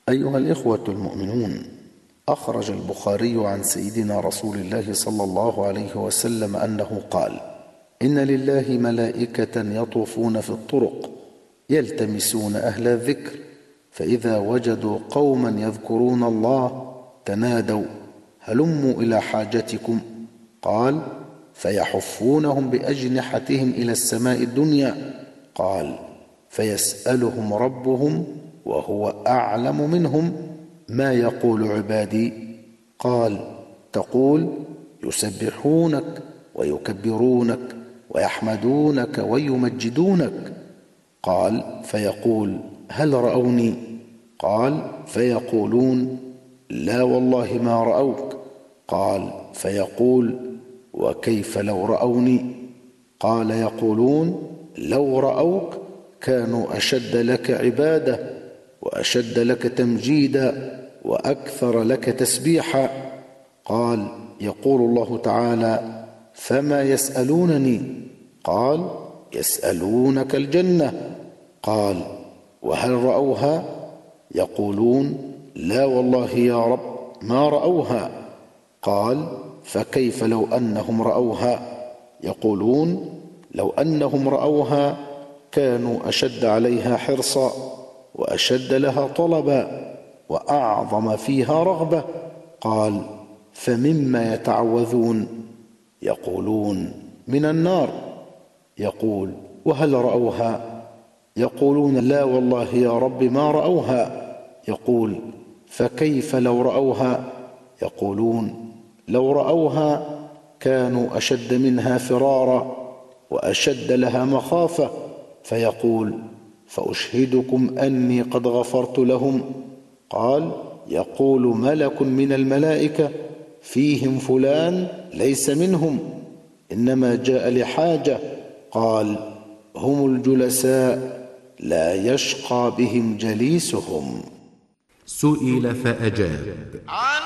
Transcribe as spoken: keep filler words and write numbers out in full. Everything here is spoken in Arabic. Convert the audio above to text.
أيها الإخوة المؤمنون، أخرج البخاري عن سيدنا رسول الله صلى الله عليه وسلم أنه قال: إن لله ملائكة يطوفون في الطرق يلتمسون أهل الذكر، فإذا وجدوا قوما يذكرون الله تنادوا: هلموا إلى حاجتكم. قال: فيحفونهم بأجنحتهم إلى السماء الدنيا. قال: فيسألهم ربهم وهو أعلم منهم: ما يقول عبادي؟ قال: تقول: يسبحونك ويكبرونك ويحمدونك ويمجدونك. قال: فيقول: هل رأوني؟ قال: فيقولون: لا والله ما رأوك. قال: فيقول: وكيف لو رأوني؟ قال: يقولون: لو رأوك كانوا أشد لك عبادة وأشد لك تمجيدا وأكثر لك تسبيحا. قال: يقول الله تعالى: فما يسألونني؟ قال: يسألونك الجنة. قال: وهل رأوها؟ يقولون: لا والله يا رب ما رأوها. قال: فكيف لو أنهم رأوها؟ يقولون: لو أنهم رأوها كانوا أشد عليها حرصا وأشد لها طلبا وأعظم فيها رغبة. قال: فمما يتعوذون؟ يقولون: من النار. يقول: وهل رأوها؟ يقولون: لا والله يا رب ما رأوها. يقول: فكيف لو رأوها؟ يقولون: لو رأوها كانوا أشد منها فرارا وأشد لها مخافة. فيقول: فأشهدكم أني قد غفرت لهم. قال: يقول ملك من الملائكة: فيهم فلان ليس منهم، إنما جاء لحاجة. قال: هم الجلساء لا يشقى بهم جليسهم. سئل فأجاب: